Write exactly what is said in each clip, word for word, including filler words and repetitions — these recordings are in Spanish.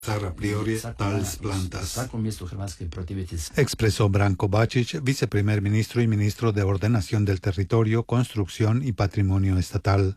a priori tales plantas, expresó Branko Bačić, viceprimer ministro y ministro de Ordenación del Territorio, Construcción y Patrimonio Estatal.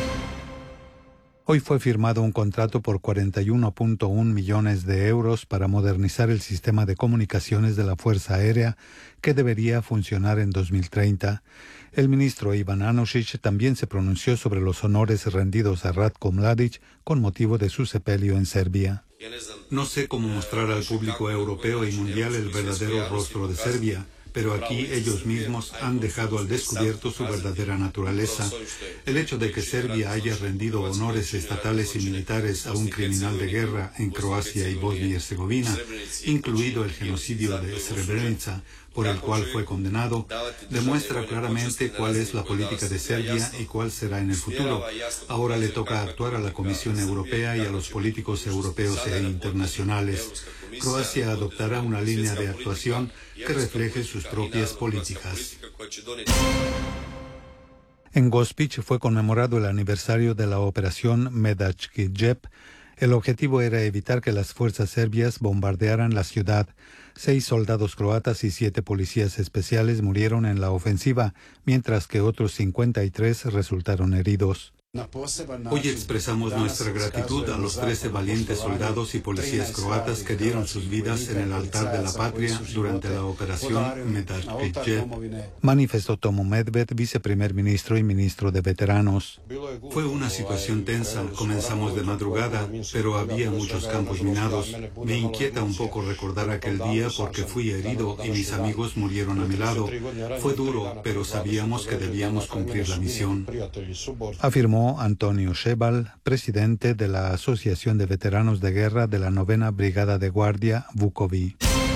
Hoy fue firmado un contrato por cuarenta y uno punto uno millones de euros para modernizar el sistema de comunicaciones de la Fuerza Aérea, que debería funcionar en dos mil treinta. El ministro Ivan Anušić también se pronunció sobre los honores rendidos a Ratko Mladić con motivo de su sepelio en Serbia. No sé cómo mostrar al público europeo y mundial el verdadero rostro de Serbia, pero aquí ellos mismos han dejado al descubierto su verdadera naturaleza. El hecho de que Serbia haya rendido honores estatales y militares a un criminal de guerra en Croacia y Bosnia y Herzegovina, incluido el genocidio de Srebrenica, por el cual fue condenado, demuestra claramente cuál es la política de Serbia y cuál será en el futuro. Ahora le toca actuar a la Comisión Europea y a los políticos europeos e internacionales. Croacia adoptará una línea de actuación que refleje sus propias políticas. En Gospić fue conmemorado el aniversario de la operación Medački džep. El objetivo era evitar que las fuerzas serbias bombardearan la ciudad. Seis soldados croatas y siete policías especiales murieron en la ofensiva, mientras que otros cincuenta y tres resultaron heridos. Hoy expresamos nuestra gratitud a los trece valientes soldados y policías croatas que dieron sus vidas en el altar de la patria durante la operación Medački džep, manifestó Tomo Medved, viceprimer ministro y ministro de veteranos. Fue una situación tensa, comenzamos de madrugada, pero había muchos campos minados. Me inquieta un poco recordar aquel día porque fui herido y mis amigos murieron a mi lado. Fue duro, pero sabíamos que debíamos cumplir la misión, afirmó Antonio Šebal, presidente de la Asociación de Veteranos de Guerra de la Novena Brigada de Guardia, Vukovi.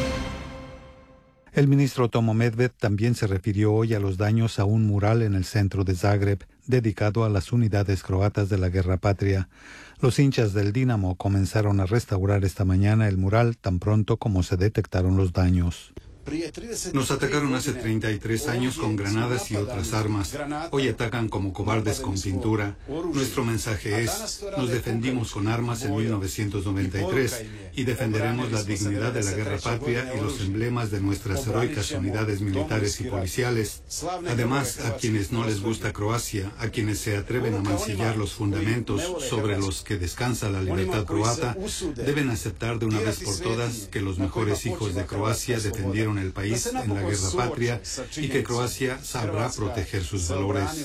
El ministro Tomo Medved también se refirió hoy a los daños a un mural en el centro de Zagreb, dedicado a las unidades croatas de la Guerra Patria. Los hinchas del Dinamo comenzaron a restaurar esta mañana el mural tan pronto como se detectaron los daños. Nos atacaron hace treinta y tres años con granadas y otras armas. Hoy atacan como cobardes con pintura. Nuestro mensaje es, nos defendimos con armas en mil novecientos noventa y tres y defenderemos la dignidad de la guerra patria y los emblemas de nuestras heroicas unidades militares y policiales. Además, a quienes no les gusta Croacia, a quienes se atreven a mancillar los fundamentos sobre los que descansa la libertad croata, deben aceptar de una vez por todas que los mejores hijos de Croacia defendieron el país en la guerra patria y que Croacia sabrá proteger sus valores.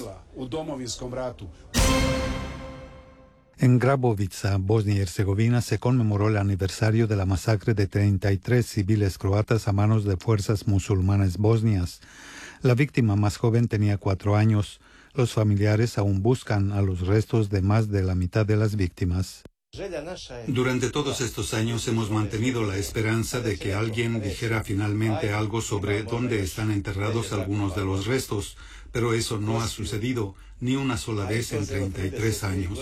En Grabovica, Bosnia y Herzegovina, se conmemoró el aniversario de la masacre de treinta y tres civiles croatas a manos de fuerzas musulmanas bosnias. La víctima más joven tenía cuatro años. Los familiares aún buscan a los restos de más de la mitad de las víctimas. Durante todos estos años hemos mantenido la esperanza de que alguien dijera finalmente algo sobre dónde están enterrados algunos de los restos, pero eso no ha sucedido ni una sola vez en treinta y tres años.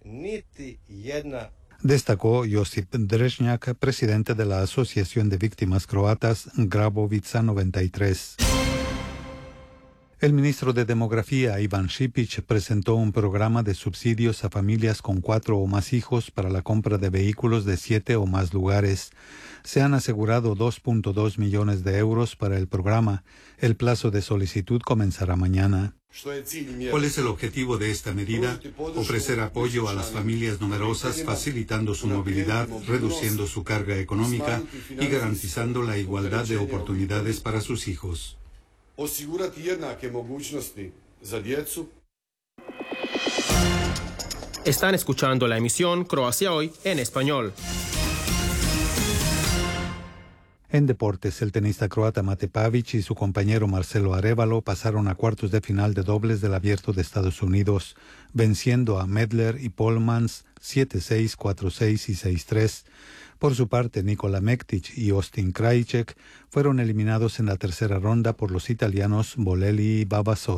Destacó Josip Drežnjak, presidente de la Asociación de Víctimas Croatas Grabovica noventa y tres. El ministro de Demografía, Ivan Šipić, presentó un programa de subsidios a familias con cuatro o más hijos para la compra de vehículos de siete o más lugares. Se han asegurado dos punto dos millones de euros para el programa. El plazo de solicitud comenzará mañana. ¿Cuál es el objetivo de esta medida? Ofrecer apoyo a las familias numerosas, facilitando su movilidad, reduciendo su carga económica y garantizando la igualdad de oportunidades para sus hijos. Osigurati jednake mogućnosti za djecu. Están escuchando la emisión Croacia Hoy en español. En deportes, el tenista croata Mate Pavić y su compañero Marcelo Arévalo pasaron a cuartos de final de dobles del Abierto de Estados Unidos, venciendo a Medler y Polmans siete seis, cuatro seis y seis tres. Por su parte, Nikola Mektić y Austin Krajicek fueron eliminados en la tercera ronda por los italianos Bolelli y Babasoro.